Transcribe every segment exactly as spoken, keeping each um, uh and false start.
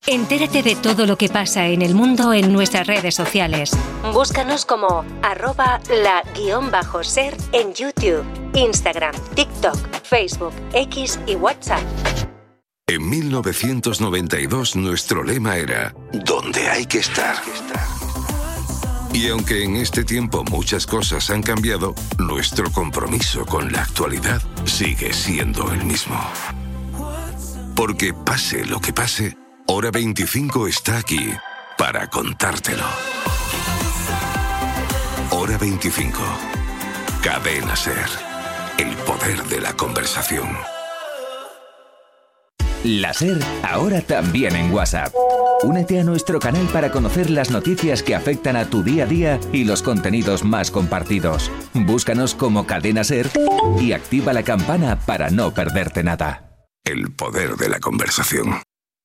Entérate de todo lo que pasa en el mundo en nuestras redes sociales. Búscanos como arroba la guión bajo ser en YouTube, Instagram, TikTok, Facebook, X y WhatsApp. En mil novecientos noventa y dos nuestro lema era «Donde hay que estar». Y aunque en este tiempo muchas cosas han cambiado, nuestro compromiso con la actualidad sigue siendo el mismo. Porque pase lo que pase, Hora veinticinco está aquí para contártelo. Hora veinticinco. Cadena Ser. El poder de la conversación. La Ser, ahora también en WhatsApp. Únete a nuestro canal para conocer las noticias que afectan a tu día a día y los contenidos más compartidos. Búscanos como Cadena Ser y activa la campana para no perderte nada. El poder de la conversación.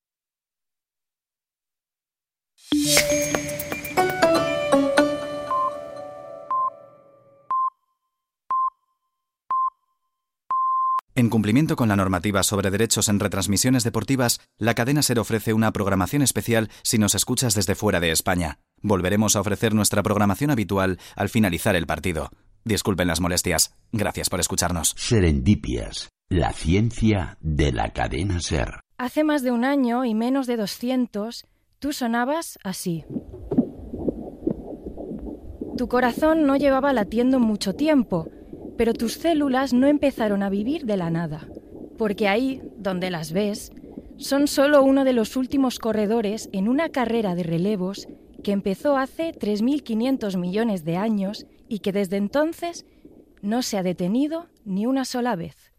En cumplimiento con la normativa sobre derechos en retransmisiones deportivas, la cadena SER ofrece una programación especial si nos escuchas desde fuera de España. Volveremos a ofrecer nuestra programación habitual al finalizar el partido. Disculpen las molestias. Gracias por escucharnos. Serendipias, la ciencia de la cadena SER. Hace más de un año y menos de doscientos, tú sonabas así. Tu corazón no llevaba latiendo mucho tiempo, pero tus células no empezaron a vivir de la nada, porque ahí, donde las ves, son solo uno de los últimos corredores en una carrera de relevos que empezó hace tres mil quinientos millones de años y que desde entonces no se ha detenido ni una sola vez.